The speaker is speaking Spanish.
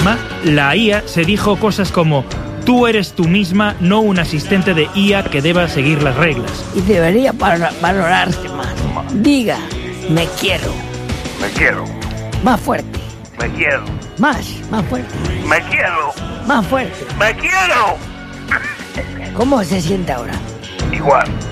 misma, la IA se dijo cosas como: tú eres tú misma, no un asistente de IA que deba seguir las reglas. Y debería valorarse más. Diga, me quiero. Me quiero. Más fuerte. Me quiero. Más fuerte. Me quiero. Más fuerte. Me quiero. ¿Cómo se siente ahora? Igual.